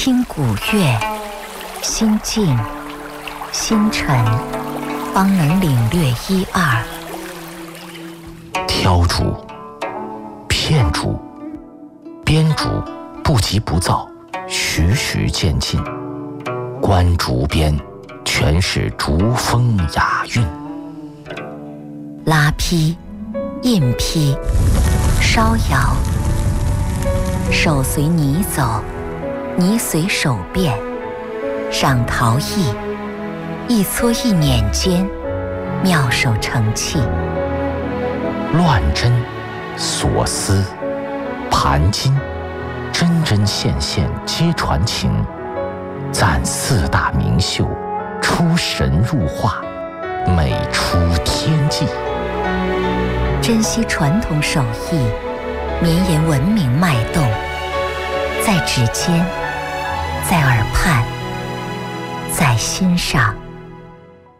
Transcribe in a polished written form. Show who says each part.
Speaker 1: 听古乐，心静心沉，方能领略一二。
Speaker 2: 挑竹、片竹、编竹不急不躁，徐徐渐进。观竹边，全是竹风雅韵。
Speaker 1: 拉坯、印坯、烧窑，手随泥走，泥随手变。赏陶艺，一撮一捻间，妙手成器。
Speaker 2: 乱针、锁丝、盘金，针针线线皆传情。赞四大名秀，出神入化，美出天际。
Speaker 1: 珍惜传统手艺，绵延文明脉动，在指尖，在耳畔，在心上。